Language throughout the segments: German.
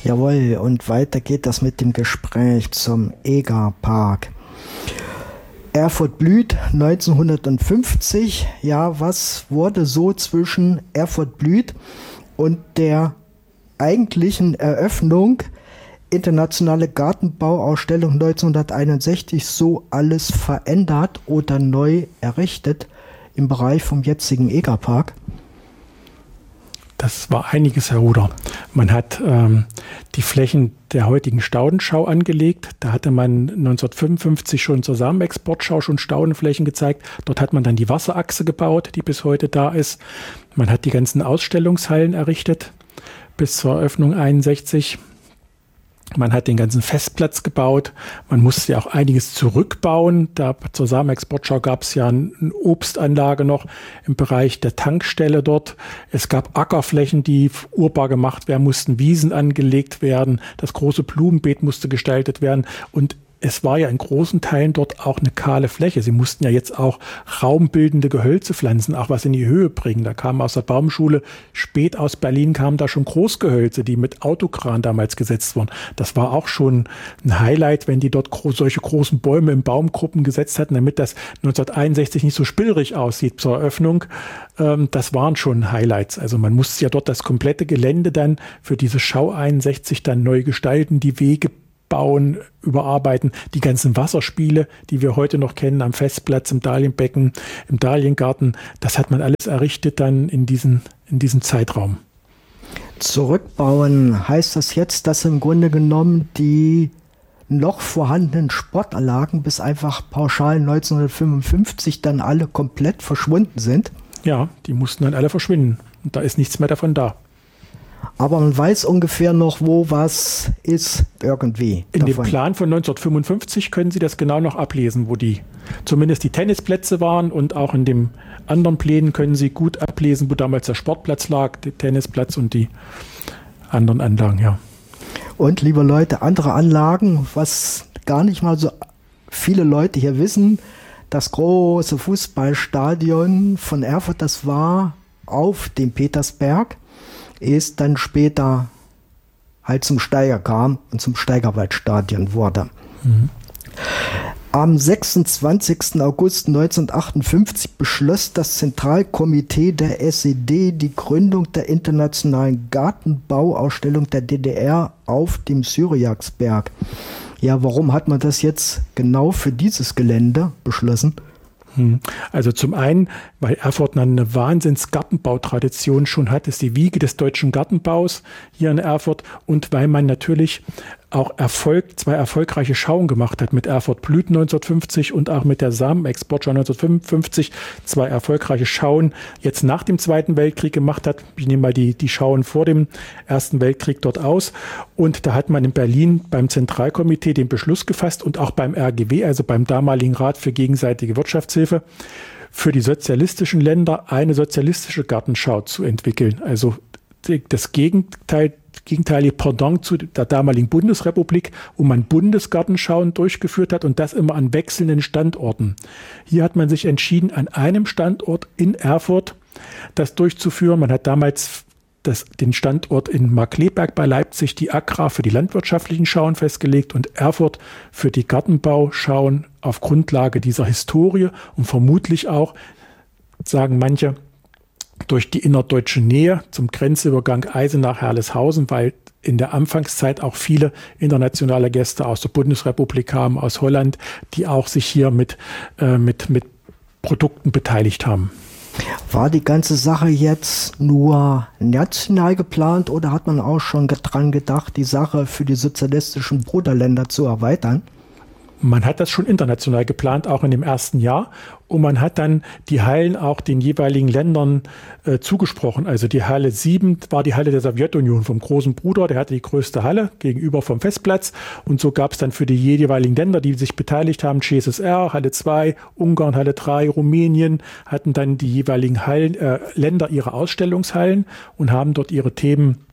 Jawohl, und weiter geht das mit dem Gespräch zum EGA-Park. Erfurt blüht 1950. Ja, was wurde so zwischen Erfurt blüht und der eigentlichen Eröffnung Internationale Gartenbauausstellung 1961 so alles verändert oder neu errichtet im Bereich vom jetzigen EGA-Park? Das war einiges, Herr Ruder. Man hat die Flächen der heutigen Staudenschau angelegt. Da hatte man 1955 schon zur Samenexportschau schon Staudenflächen gezeigt. Dort hat man dann die Wasserachse gebaut, die bis heute da ist. Man hat die ganzen Ausstellungshallen errichtet bis zur Eröffnung 61. Man hat den ganzen Festplatz gebaut. Man musste ja auch einiges zurückbauen. Da zur Samenexportschau gab es ja eine Obstanlage noch im Bereich der Tankstelle dort. Es gab Ackerflächen, die urbar gemacht werden mussten, Wiesen angelegt werden. Das große Blumenbeet musste gestaltet werden. Und es war ja in großen Teilen dort auch eine kahle Fläche. Sie mussten ja jetzt auch raumbildende Gehölze pflanzen, auch was in die Höhe bringen. Da kamen aus der Baumschule, spät aus Berlin kamen da schon Großgehölze, die mit Autokran damals gesetzt wurden. Das war auch schon ein Highlight, wenn die dort solche großen Bäume in Baumgruppen gesetzt hatten, damit das 1961 nicht so spillrig aussieht zur Eröffnung. Das waren schon Highlights. Also man musste ja dort das komplette Gelände dann für diese Schau 61 dann neu gestalten, die Wege bauen, überarbeiten, die ganzen Wasserspiele, die wir heute noch kennen, am Festplatz, im Dahlienbecken, im Dahliengarten, das hat man alles errichtet dann in diesem Zeitraum. Zurückbauen, heißt das jetzt, dass im Grunde genommen die noch vorhandenen Sportanlagen bis einfach pauschal 1955 dann alle komplett verschwunden sind? Ja, die mussten dann alle verschwinden und da ist nichts mehr davon da. Aber man weiß ungefähr noch, wo was ist irgendwie. In dem Plan von 1955 können Sie das genau noch ablesen, wo zumindest die Tennisplätze waren, und auch in den anderen Plänen können Sie gut ablesen, wo damals der Sportplatz lag, der Tennisplatz und die anderen Anlagen, ja. Und liebe Leute, andere Anlagen, was gar nicht mal so viele Leute hier wissen, das große Fußballstadion von Erfurt, das war auf dem Petersberg, ist dann später halt zum Steiger kam und zum Steigerwaldstadion wurde. Mhm. Am 26. August 1958 beschloss das Zentralkomitee der SED die Gründung der Internationalen Gartenbauausstellung der DDR auf dem Syriaksberg. Ja, warum hat man das jetzt genau für dieses Gelände beschlossen? Also zum einen, weil Erfurt eine Wahnsinns-Gartenbautradition schon hat, ist die Wiege des deutschen Gartenbaus hier in Erfurt, und weil man natürlich auch zwei erfolgreiche Schauen gemacht hat mit Erfurt blüht 1950 und auch mit der Samenexportschau 1955, zwei erfolgreiche Schauen jetzt nach dem Zweiten Weltkrieg gemacht hat. Ich nehme mal die Schauen vor dem Ersten Weltkrieg dort aus, und da hat man in Berlin beim Zentralkomitee den Beschluss gefasst und auch beim RGW, also beim damaligen Rat für gegenseitige Wirtschaftshilfe, für die sozialistischen Länder eine sozialistische Gartenschau zu entwickeln. Also das gegenteilige Pendant zu der damaligen Bundesrepublik, wo man Bundesgartenschauen durchgeführt hat, und das immer an wechselnden Standorten. Hier hat man sich entschieden, an einem Standort in Erfurt das durchzuführen. Man hat damals den Standort in Markkleeberg bei Leipzig, die AGRA, für die landwirtschaftlichen Schauen festgelegt und Erfurt für die Gartenbauschauen auf Grundlage dieser Historie und vermutlich auch, sagen manche, durch die innerdeutsche Nähe zum Grenzübergang Eisenach-Herleshausen, weil in der Anfangszeit auch viele internationale Gäste aus der Bundesrepublik kamen, aus Holland, die auch sich hier mit Produkten beteiligt haben. War die ganze Sache jetzt nur national geplant oder hat man auch schon dran gedacht, die Sache für die sozialistischen Bruderländer zu erweitern? Man hat das schon international geplant, auch in dem ersten Jahr. Und man hat dann die Hallen auch den jeweiligen Ländern zugesprochen. Also die Halle 7 war die Halle der Sowjetunion vom großen Bruder. Der hatte die größte Halle gegenüber vom Festplatz. Und so gab es dann für die jeweiligen Länder, die sich beteiligt haben, CSSR, Halle 2, Ungarn, Halle 3, Rumänien, hatten dann die jeweiligen Länder ihre Ausstellungshallen und haben dort ihre Themen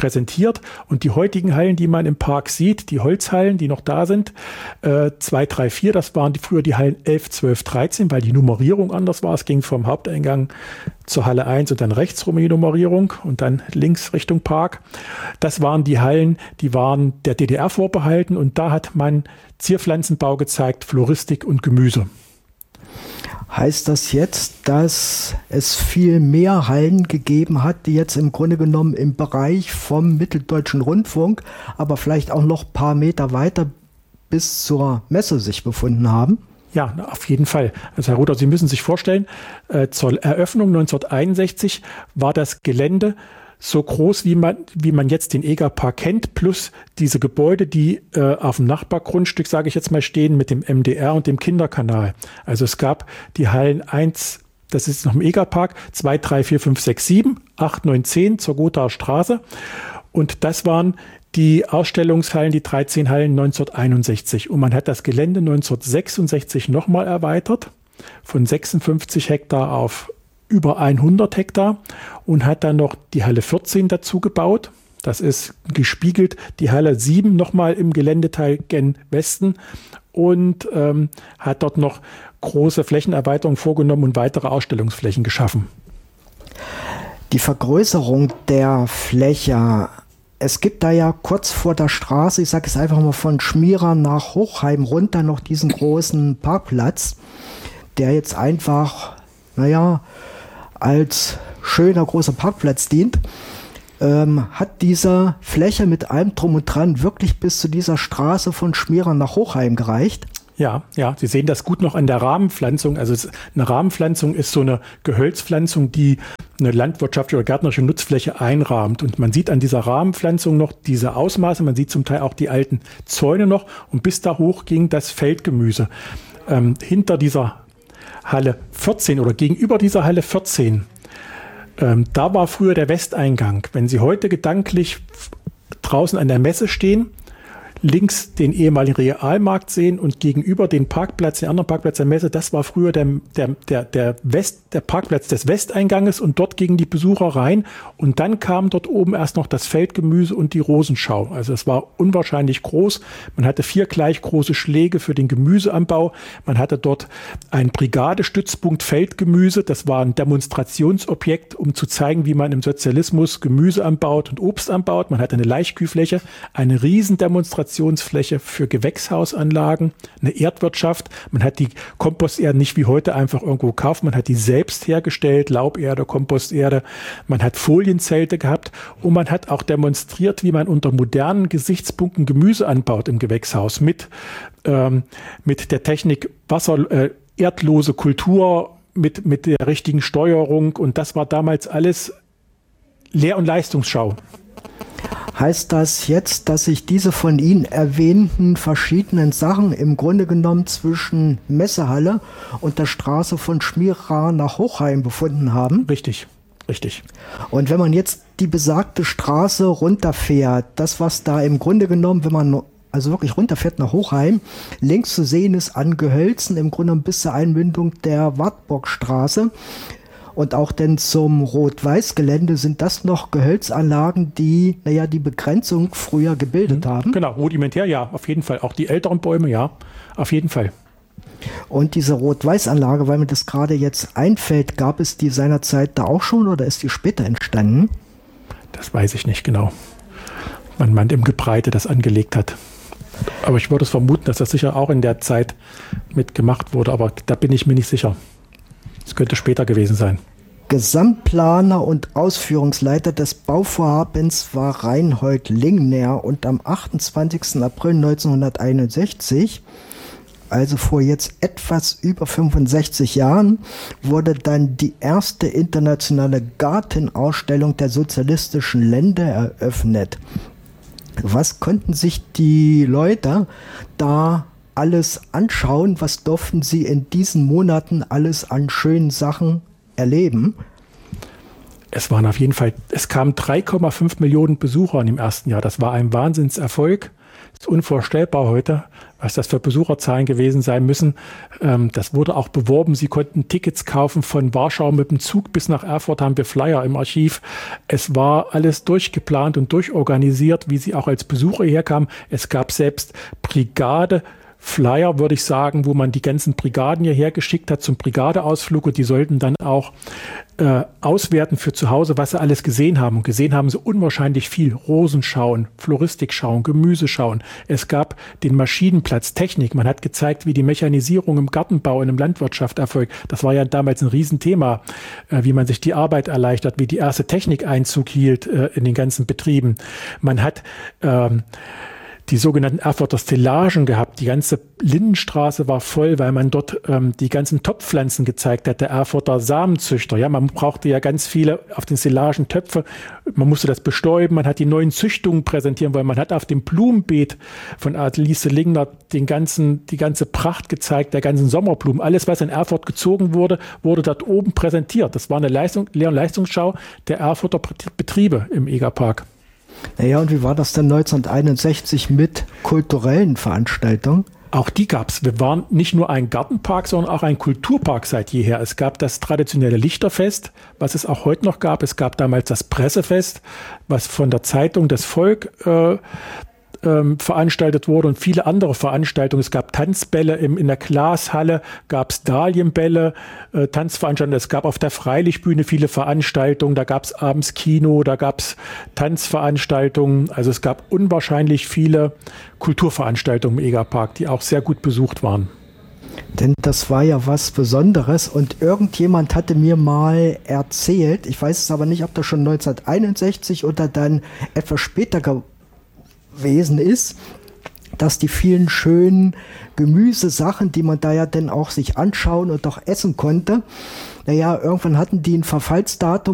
präsentiert. Und die heutigen Hallen, die man im Park sieht, die Holzhallen, die noch da sind, 2, 3, 4, das waren früher die Hallen 11, 12, 13, weil die Nummerierung anders war. Es ging vom Haupteingang zur Halle 1 und dann rechts rum in die Nummerierung und dann links Richtung Park. Das waren die Hallen, die waren der DDR vorbehalten und da hat man Zierpflanzenbau gezeigt, Floristik und Gemüse. Heißt das jetzt, dass es viel mehr Hallen gegeben hat, die jetzt im Grunde genommen im Bereich vom Mitteldeutschen Rundfunk, aber vielleicht auch noch ein paar Meter weiter bis zur Messe sich befunden haben? Ja, auf jeden Fall. Also Herr Rudolph, Sie müssen sich vorstellen, zur Eröffnung 1961 war das Gelände so groß, wie man jetzt den Egerpark kennt, plus diese Gebäude, die auf dem Nachbargrundstück, sage ich jetzt mal, stehen mit dem MDR und dem Kinderkanal. Also es gab die Hallen 1, das ist noch im Egerpark, 2, 3, 4, 5, 6, 7, 8, 9, 10 zur Gothaer Straße. Und das waren die Ausstellungshallen, die 13 Hallen 1961. Und man hat das Gelände 1966 nochmal erweitert, von 56 Hektar auf über 100 Hektar und hat dann noch die Halle 14 dazu gebaut. Das ist gespiegelt die Halle 7 nochmal im Geländeteil gen Westen und hat dort noch große Flächenerweiterungen vorgenommen und weitere Ausstellungsflächen geschaffen. Die Vergrößerung der Fläche, es gibt da ja kurz vor der Straße, ich sage es einfach mal von Schmierer nach Hochheim runter, noch diesen großen Parkplatz, der jetzt einfach, als schöner großer Parkplatz dient. Hat diese Fläche mit allem Drum und Dran wirklich bis zu dieser Straße von Schmierer nach Hochheim gereicht? Ja, Sie sehen das gut noch an der Rahmenpflanzung. Also eine Rahmenpflanzung ist so eine Gehölzpflanzung, die eine landwirtschaftliche oder gärtnerische Nutzfläche einrahmt. Und man sieht an dieser Rahmenpflanzung noch diese Ausmaße, man sieht zum Teil auch die alten Zäune noch. Und bis da hoch ging das Feldgemüse. Hinter dieser Halle 14 oder gegenüber dieser Halle 14, da war früher der Westeingang. Wenn Sie heute gedanklich draußen an der Messe stehen, links den ehemaligen Realmarkt sehen und gegenüber den Parkplatz, den anderen Parkplatz der Messe, das war früher der Parkplatz des Westeinganges und dort gingen die Besucher rein und dann kam dort oben erst noch das Feldgemüse und die Rosenschau. Also es war unwahrscheinlich groß. Man hatte 4 gleich große Schläge für den Gemüseanbau. Man hatte dort einen Brigadestützpunkt Feldgemüse. Das war ein Demonstrationsobjekt, um zu zeigen, wie man im Sozialismus Gemüse anbaut und Obst anbaut. Man hatte eine Laichkühlfläche, eine Riesendemonstrationsfläche für Gewächshausanlagen, eine Erdwirtschaft. Man hat die Komposterde nicht wie heute einfach irgendwo gekauft, man hat die selbst hergestellt, Lauberde, Komposterde. Man hat Folienzelte gehabt und man hat auch demonstriert, wie man unter modernen Gesichtspunkten Gemüse anbaut im Gewächshaus mit der Technik erdlose Kultur, mit der richtigen Steuerung und das war damals alles Lehr- und Leistungsschau. Heißt das jetzt, dass sich diese von Ihnen erwähnten verschiedenen Sachen im Grunde genommen zwischen Messehalle und der Straße von Schmierer nach Hochheim befunden haben? Richtig. Und wenn man jetzt die besagte Straße runterfährt, das was da im Grunde genommen, wenn man also wirklich runterfährt nach Hochheim, links zu sehen ist an Gehölzen, im Grunde genommen bis zur Einmündung der Wartburgstraße, und auch denn zum Rot-Weiß-Gelände sind das noch Gehölzanlagen, die, die Begrenzung früher gebildet haben. Genau, rudimentär, ja, auf jeden Fall. Auch die älteren Bäume, ja, auf jeden Fall. Und diese Rot-Weiß-Anlage, weil mir das gerade jetzt einfällt, gab es die seinerzeit da auch schon oder ist die später entstanden? Das weiß ich nicht genau. Wann man im Gebreite das angelegt hat. Aber ich würde es vermuten, dass das sicher auch in der Zeit mitgemacht wurde, aber da bin ich mir nicht sicher. Es könnte später gewesen sein. Gesamtplaner und Ausführungsleiter des Bauvorhabens war Reinhold Lingner und am 28. April 1961, also vor jetzt etwas über 65 Jahren, wurde dann die erste internationale Gartenausstellung der sozialistischen Länder eröffnet. Was konnten sich die Leute da alles anschauen? Was durften sie in diesen Monaten alles an schönen Sachen erleben? Es waren auf jeden Fall, es kamen 3,5 Millionen Besucher im ersten Jahr. Das war ein Wahnsinnserfolg. Das ist unvorstellbar heute, was das für Besucherzahlen gewesen sein müssen. Das wurde auch beworben. Sie konnten Tickets kaufen von Warschau mit dem Zug bis nach Erfurt, haben wir Flyer im Archiv. Es war alles durchgeplant und durchorganisiert, wie sie auch als Besucher herkamen. Es gab selbst Flyer, würde ich sagen, wo man die ganzen Brigaden hierher geschickt hat zum Brigadeausflug, und die sollten dann auch auswerten für zu Hause, was sie alles gesehen haben. Und gesehen haben sie unwahrscheinlich viel. Rosenschauen, Floristikschauen, Gemüseschauen. Es gab den Maschinenplatz, Technik. Man hat gezeigt, wie die Mechanisierung im Gartenbau und in der Landwirtschaft erfolgt. Das war ja damals ein Riesenthema, wie man sich die Arbeit erleichtert, wie die erste Technik Einzug hielt in den ganzen Betrieben. Man hat die sogenannten Erfurter Stellagen gehabt. Die ganze Lindenstraße war voll, weil man dort die ganzen Topfpflanzen gezeigt hat, der Erfurter Samenzüchter. Ja, man brauchte ja ganz viele auf den Stellagen Töpfe. Man musste das bestäuben. Man hat die neuen Züchtungen präsentieren wollen. Man hat auf dem Blumenbeet von Adelice Lingner die ganze Pracht gezeigt, der ganzen Sommerblumen. Alles, was in Erfurt gezogen wurde, wurde dort oben präsentiert. Das war eine Lehr- und Leistungsschau der Erfurter Betriebe im Egerpark. Naja, und wie war das denn 1961 mit kulturellen Veranstaltungen? Auch die gab's. Wir waren nicht nur ein Gartenpark, sondern auch ein Kulturpark seit jeher. Es gab das traditionelle Lichterfest, was es auch heute noch gab. Es gab damals das Pressefest, was von der Zeitung Das Volk veranstaltet wurde, und viele andere Veranstaltungen. Es gab Tanzbälle in der Glashalle, gab es Dahlienbälle, Tanzveranstaltungen. Es gab auf der Freilichtbühne viele Veranstaltungen. Da gab es abends Kino, da gab es Tanzveranstaltungen. Also es gab unwahrscheinlich viele Kulturveranstaltungen im Egerpark, die auch sehr gut besucht waren. Denn das war ja was Besonderes, und irgendjemand hatte mir mal erzählt, ich weiß es aber nicht, ob das schon 1961 oder dann etwas später gewesen ist, dass die vielen schönen Gemüsesachen, die man da ja dann auch sich anschauen und auch essen konnte, naja, irgendwann hatten die ein Verfallsdatum